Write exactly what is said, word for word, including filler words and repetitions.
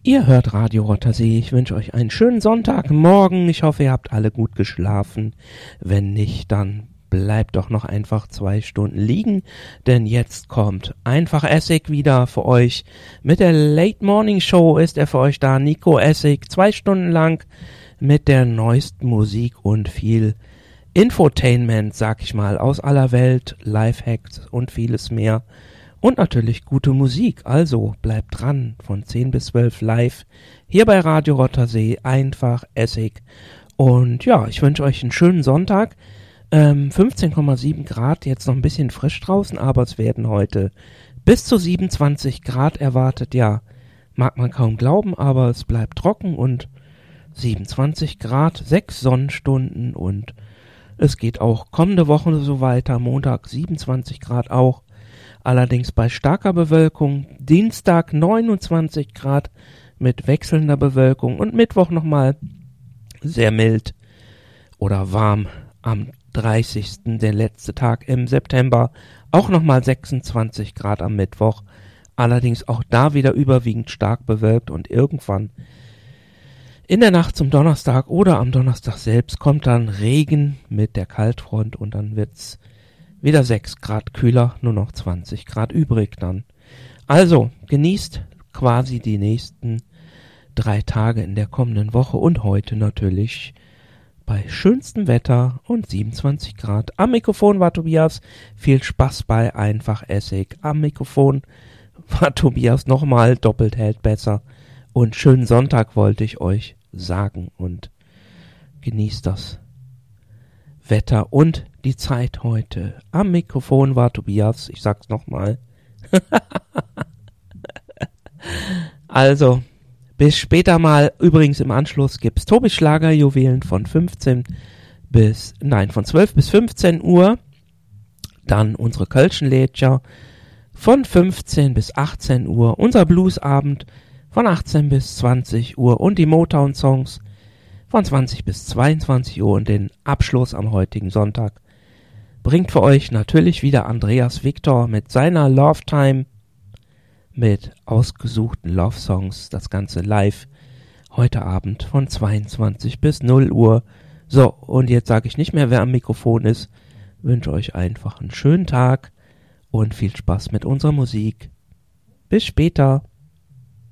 Ihr hört Radio Rottersee. Ich wünsche euch einen schönen Sonntagmorgen. Ich hoffe, ihr habt alle gut geschlafen. Wenn nicht, dann bleibt doch noch einfach zwei Stunden liegen, denn jetzt kommt einfach Essig wieder für euch. Mit der Late Morning Show ist er für euch da, Nico Essig, zwei Stunden lang mit der neuesten Musik und viel Infotainment, sag ich mal, aus aller Welt, Lifehacks und vieles mehr. Und natürlich gute Musik, also bleibt dran, von zehn bis zwölf live, hier bei Radio Rottersee, einfach Essig. Und ja, ich wünsche euch einen schönen Sonntag, ähm, fünfzehn Komma sieben Grad, jetzt noch ein bisschen frisch draußen, aber es werden heute bis zu siebenundzwanzig Grad erwartet, ja, mag man kaum glauben, aber es bleibt trocken und siebenundzwanzig Grad, sechs Sonnenstunden und es geht auch kommende Woche so weiter, Montag siebenundzwanzig Grad auch. Allerdings bei starker Bewölkung, Dienstag neunundzwanzig Grad mit wechselnder Bewölkung und Mittwoch nochmal sehr mild oder warm am dreißigsten der letzte Tag im September, auch nochmal sechsundzwanzig Grad am Mittwoch, allerdings auch da wieder überwiegend stark bewölkt und irgendwann in der Nacht zum Donnerstag oder am Donnerstag selbst kommt dann Regen mit der Kaltfront und dann wird's wieder sechs Grad kühler, nur noch zwanzig Grad übrig dann. Also, genießt quasi die nächsten drei Tage in der kommenden Woche und heute natürlich bei schönstem Wetter und siebenundzwanzig Grad. Am Mikrofon war Tobias. Viel Spaß bei Einfach Essig. Am Mikrofon war Tobias nochmal, doppelt hält besser. Und schönen Sonntag wollte ich euch sagen und genießt das Wetter und die Zeit heute. Am Mikrofon war Tobias, ich sag's nochmal. Also, bis später mal. Übrigens im Anschluss gibt's Tobis Schlagerjuwelen von fünfzehn bis, nein, von zwölf bis fünfzehn Uhr. Dann unsere Kölschen Lädscher von fünfzehn bis achtzehn Uhr. Unser Bluesabend von achtzehn bis zwanzig Uhr und die Motown-Songs von zwanzig bis zweiundzwanzig Uhr und den Abschluss am heutigen Sonntag bringt für euch natürlich wieder Andreas Victor mit seiner Love Time mit ausgesuchten Love Songs, das Ganze live heute Abend von zweiundzwanzig bis null Uhr. So, und jetzt sage ich nicht mehr, wer am Mikrofon ist, wünsche euch einfach einen schönen Tag und viel Spaß mit unserer Musik. Bis später.